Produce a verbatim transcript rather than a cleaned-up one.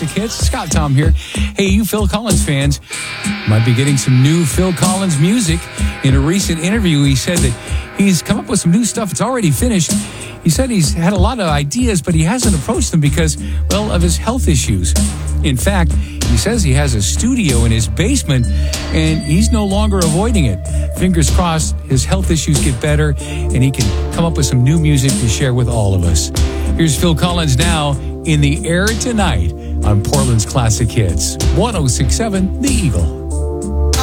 Classic Hits. Scott Tom here. Hey, you Phil Collins fans might be getting some new Phil Collins music. In a recent interview, he said that he's come up with some new stuff. It's already finished. He said he's had a lot of ideas, but he hasn't approached them because, well, of his health issues. In fact, he says he has a studio in his basement, and he's no longer avoiding it. Fingers crossed his health issues get better, and he can come up with some new music to share with all of us. Here's Phil Collins now in the air tonight on Portland's Classic Hits. one oh six point seven The Eagle.